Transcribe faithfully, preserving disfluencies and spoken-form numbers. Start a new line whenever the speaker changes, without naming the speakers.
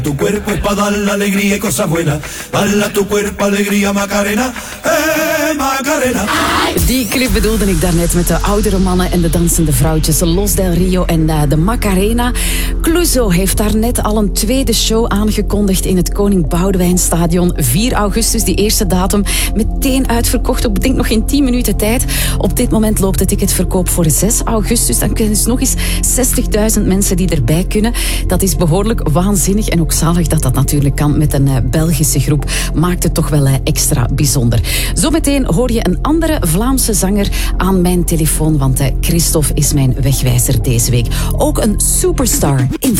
Tu cuerpo es pa' dar la alegría y cosas buenas. Bala tu cuerpo, alegría, Macarena. Hey, Macarena.
Die clip bedoelde ik daarnet met de oudere mannen en de dansende vrouwtjes. Los del Rio en uh, de Macarena. Clouseau heeft daarnet al een tweede show aangekondigd in het Koning Boudewijnstadion. vier augustus, die eerste datum. Meteen uitverkocht op, ik denk nog in tien minuten tijd. Op dit moment loopt de ticketverkoop voor zes augustus. Dan kunnen dus nog eens zestigduizend mensen die erbij kunnen. Dat is behoorlijk waanzinnig en ook zalig dat dat natuurlijk kan met een uh, Belgische groep. Maakt het toch wel uh, extra bijzonder. Zometeen hoor je een andere Vlaamse zanger aan mijn telefoon, want uh, Christophe is mijn wegwijzer deze week. Ook een superstar in